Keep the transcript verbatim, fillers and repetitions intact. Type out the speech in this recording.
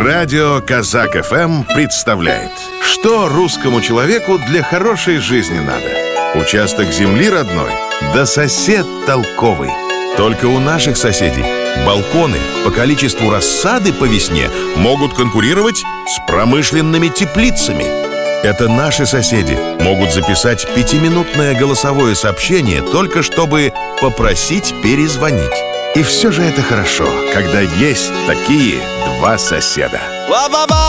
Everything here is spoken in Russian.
Радио Казак эф эм представляет, что русскому человеку для хорошей жизни надо. Участок земли родной, да сосед толковый. Только у наших соседей балконы по количеству рассады по весне могут конкурировать с промышленными теплицами. Это наши соседи могут записать пятиминутное голосовое сообщение, только чтобы попросить перезвонить. И все же это хорошо, когда есть такие два соседа.